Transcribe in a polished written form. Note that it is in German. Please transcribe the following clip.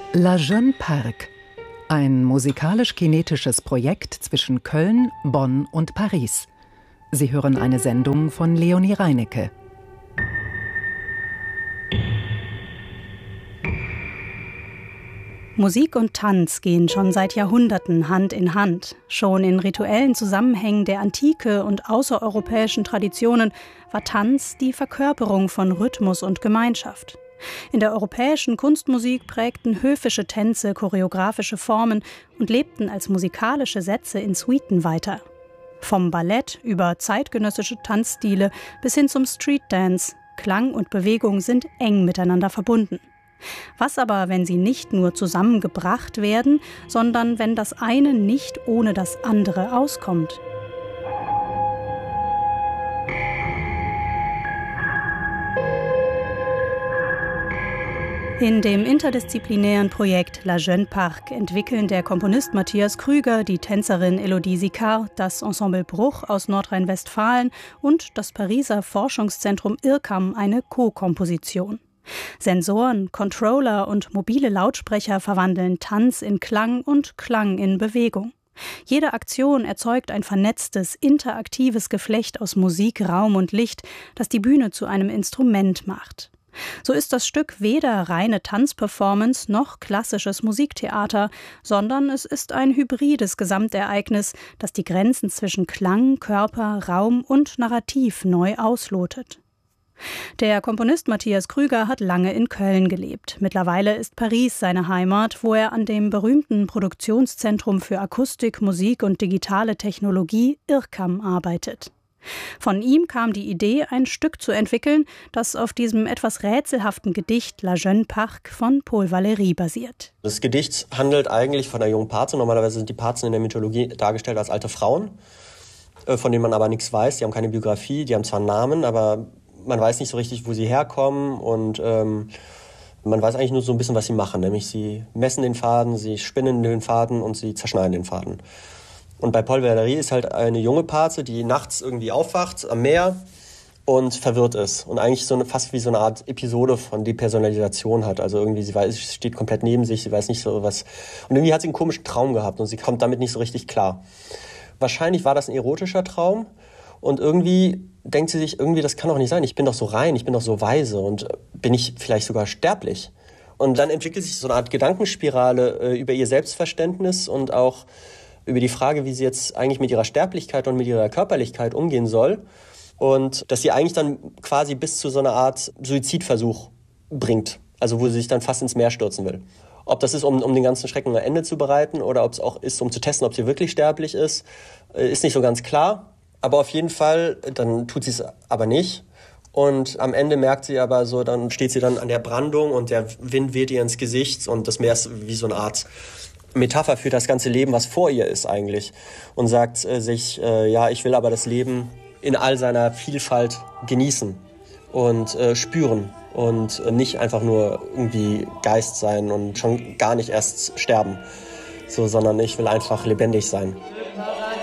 La Jeune Parc, ein musikalisch-kinetisches Projekt zwischen Köln, Bonn und Paris. Sie hören eine Sendung von Leonie Reinecke. Musik und Tanz gehen schon seit Jahrhunderten Hand in Hand. Schon in rituellen Zusammenhängen der Antike und außereuropäischen Traditionen war Tanz die Verkörperung von Rhythmus und Gemeinschaft. In der europäischen Kunstmusik prägten höfische Tänze choreografische Formen und lebten als musikalische Sätze in Suiten weiter. Vom Ballett über zeitgenössische Tanzstile bis hin zum Streetdance, Klang und Bewegung sind eng miteinander verbunden. Was aber, wenn sie nicht nur zusammengebracht werden, sondern wenn das eine nicht ohne das andere auskommt? In dem interdisziplinären Projekt La Jeune Parc entwickeln der Komponist Matthias Krüger, die Tänzerin Elodie Sicard, das Ensemble Bruch aus Nordrhein-Westfalen und das Pariser Forschungszentrum IRCAM eine Co-Komposition. Sensoren, Controller und mobile Lautsprecher verwandeln Tanz in Klang und Klang in Bewegung. Jede Aktion erzeugt ein vernetztes, interaktives Geflecht aus Musik, Raum und Licht, das die Bühne zu einem Instrument macht. So ist das Stück weder reine Tanzperformance noch klassisches Musiktheater, sondern es ist ein hybrides Gesamtereignis, das die Grenzen zwischen Klang, Körper, Raum und Narrativ neu auslotet. Der Komponist Matthias Krüger hat lange in Köln gelebt. Mittlerweile ist Paris seine Heimat, wo er an dem berühmten Produktionszentrum für Akustik, Musik und digitale Technologie IRCAM arbeitet. Von ihm kam die Idee, ein Stück zu entwickeln, das auf diesem etwas rätselhaften Gedicht La Jeune Parc von Paul Valéry basiert. Das Gedicht handelt eigentlich von einer jungen Parze. Normalerweise sind die Parzen in der Mythologie dargestellt als alte Frauen, von denen man aber nichts weiß. Die haben keine Biografie, die haben zwar einen Namen, aber man weiß nicht so richtig, wo sie herkommen und man weiß eigentlich nur so ein bisschen, was sie machen. Nämlich sie messen den Faden, sie spinnen den Faden und sie zerschneiden den Faden. Und bei Paul Valéry ist halt eine junge Parze, die nachts irgendwie aufwacht am Meer und verwirrt ist. Und eigentlich fast wie so eine Art Episode von Depersonalisation hat. Also irgendwie, sie steht komplett neben sich, sie weiß nicht so was. Und irgendwie hat sie einen komischen Traum gehabt und sie kommt damit nicht so richtig klar. Wahrscheinlich war das ein erotischer Traum. Und irgendwie denkt sie sich, das kann doch nicht sein. Ich bin doch so rein, ich bin doch so weise und bin ich vielleicht sogar sterblich. Und dann entwickelt sich so eine Art Gedankenspirale über ihr Selbstverständnis und auch über die Frage, wie sie jetzt eigentlich mit ihrer Sterblichkeit und mit ihrer Körperlichkeit umgehen soll. Und dass sie eigentlich dann quasi bis zu so einer Art Suizidversuch bringt. Also wo sie sich dann fast ins Meer stürzen will. Ob das ist, um den ganzen Schrecken ein Ende zu bereiten oder ob es auch ist, um zu testen, ob sie wirklich sterblich ist nicht so ganz klar. Aber auf jeden Fall, dann tut sie es aber nicht. Und am Ende merkt sie aber so, dann steht sie dann an der Brandung und der Wind weht ihr ins Gesicht und das Meer ist wie so eine Art Metapher für das ganze Leben, was vor ihr ist eigentlich. Und sagt sich, ich will aber das Leben in all seiner Vielfalt genießen und spüren und nicht einfach nur irgendwie Geist sein und schon gar nicht erst sterben, sondern ich will einfach lebendig sein.